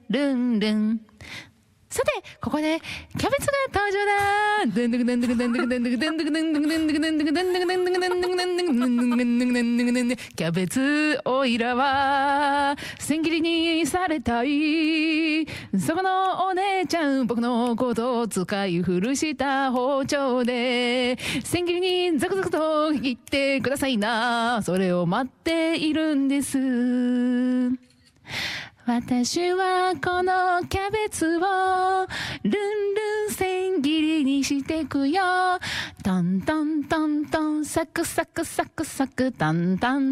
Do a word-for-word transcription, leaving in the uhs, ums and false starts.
ルンルン。さて、ここで、キャベツが登場だ。キャベツおいらは、千切りにされたい。そこのお姉ちゃん、僕のことを使い古した包丁で、千切りにザクザクと切ってくださいな。それを待っているんです。私はこのキャベツをルンルン千切りにしてくよ。トントントントンサクサクサクサクトントン